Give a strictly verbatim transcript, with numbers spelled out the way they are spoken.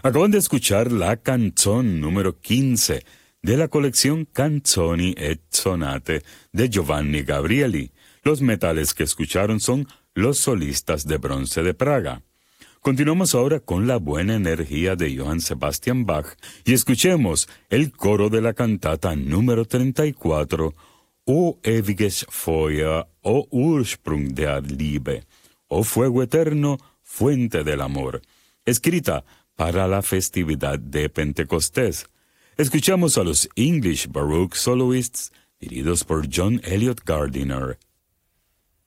Acaban de escuchar la canzón número quince de la colección Canzoni e Sonate de Giovanni Gabrieli. Los metales que escucharon son los solistas de bronce de Praga. Continuamos ahora con la buena energía de Johann Sebastian Bach y escuchemos el coro de la cantata número treinta y cuatro, O ewiges Feuer, O Ursprung der Liebe, O Fuego Eterno, Fuente del Amor, escrita para la festividad de Pentecostés. Escuchamos a los English Baroque Soloists, dirigidos por John Elliott Gardiner.